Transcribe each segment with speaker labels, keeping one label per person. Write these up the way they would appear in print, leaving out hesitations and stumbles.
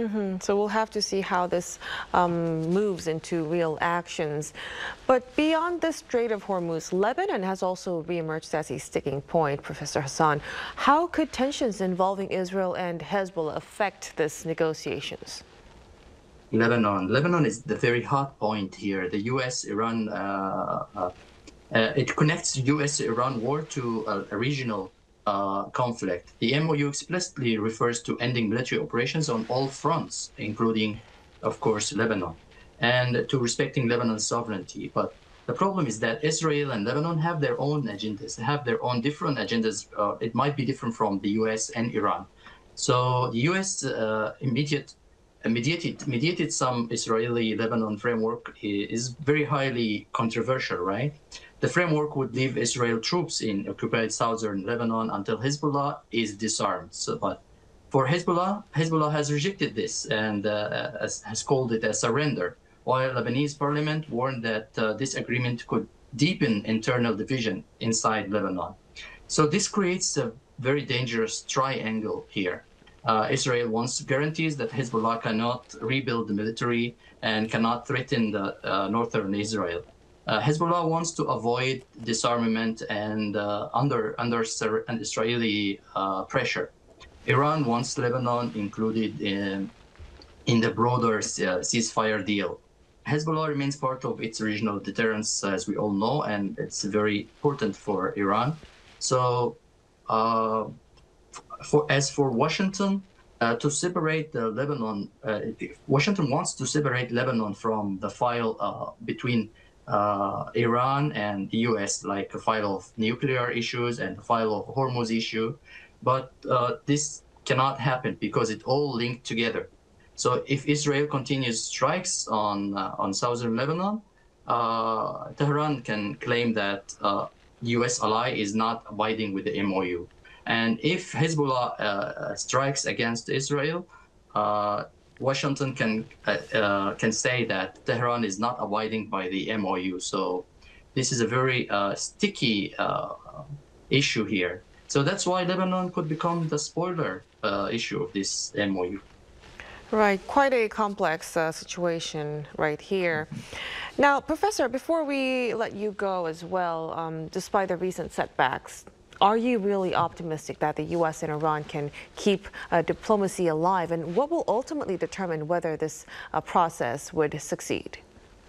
Speaker 1: So we'll have to see how this moves into real actions. But beyond the Strait of Hormuz, Lebanon has also reemerged as a sticking point, Professor Hassan. How could tensions involving Israel and Hezbollah affect these negotiations?
Speaker 2: Lebanon is the very hot point here. The U.S.-Iran, it connects the U.S.-Iran war to a regional conflict. The MOU explicitly refers to ending military operations on all fronts, including, of course, Lebanon, and to respecting Lebanon's sovereignty. But the problem is that Israel and Lebanon have their own agendas, have their own different agendas. It might be different from the U.S. and Iran. So the U.S. mediated some Israeli-Lebanon framework is very highly controversial, right? The framework would leave Israel troops in occupied southern Lebanon until Hezbollah is disarmed. But for Hezbollah has rejected this and has called it a surrender, while Lebanese parliament warned that this agreement could deepen internal division inside Lebanon. So this creates a very dangerous triangle here. Israel wants guarantees that Hezbollah cannot rebuild the military and cannot threaten the northern Israel. Hezbollah wants to avoid disarmament and under Israeli pressure. Iran wants Lebanon included in the broader ceasefire deal. Hezbollah remains part of its regional deterrence, as we all know, and it's very important for Iran. So as for Washington, to separate Lebanon, Washington wants to separate Lebanon from the file between Iran and the U.S., like a file of nuclear issues and a file of Hormuz issue. But this cannot happen because it all linked together. So if Israel continues strikes on southern Lebanon, Tehran can claim that U.S. ally is not abiding with the MOU. And if Hezbollah strikes against Israel, Washington can say that Tehran is not abiding by the MOU. So this is a very sticky issue here. So that's why Lebanon could become the spoiler issue of this MOU.
Speaker 1: Right, quite a complex situation right here. Now, Professor, before we let you go as well, despite the recent setbacks, are you really optimistic that the U.S. and Iran can keep diplomacy alive? And what will ultimately determine whether this process would succeed?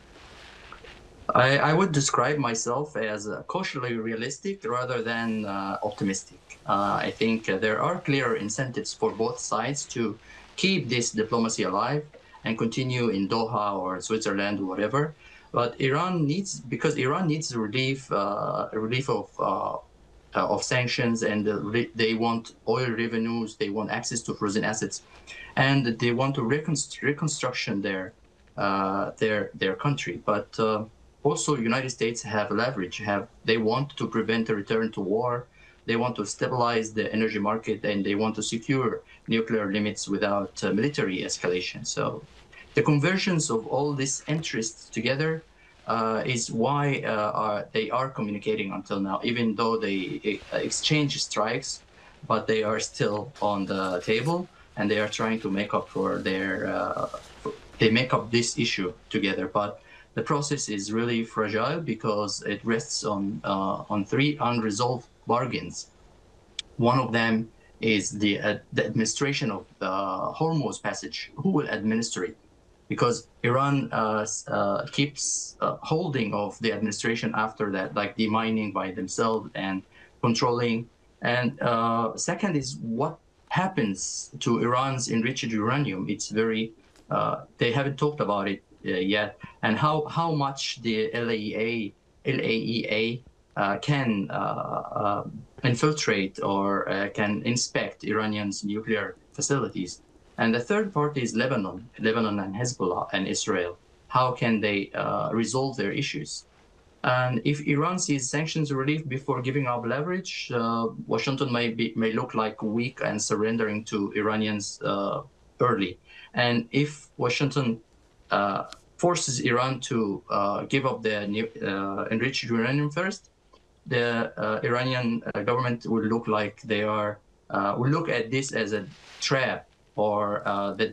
Speaker 2: I would describe myself as cautiously realistic rather than optimistic. I think there are clear incentives for both sides to keep this diplomacy alive and continue in Doha or Switzerland or whatever. But Iran needs relief of sanctions, and they want oil revenues, they want access to frozen assets, and they want to reconstruction their country. But also, United States have leverage. They want to prevent a return to war. They want to stabilize the energy market, and they want to secure nuclear limits without military escalation. So the convergence of all these interests together is why they are communicating until now, even though they exchange strikes, but they are still on the table, and they are trying to make up for they make up this issue together. But the process is really fragile because it rests on three unresolved bargains. One of them is the administration of the Hormuz Passage. Who will administer it? Because Iran keeps holding of the administration after that, like demining by themselves and controlling. And second is what happens to Iran's enriched uranium. It's very, they haven't talked about it yet, and how much the LAEA can infiltrate or can inspect Iranian's nuclear facilities. And the third part is Lebanon and Hezbollah and Israel. How can they resolve their issues? And if Iran sees sanctions relief before giving up leverage, Washington may look like weak and surrendering to Iranians early. And if Washington forces Iran to give up the enriched uranium first, the Iranian government will look like they are will look at this as a trap, or that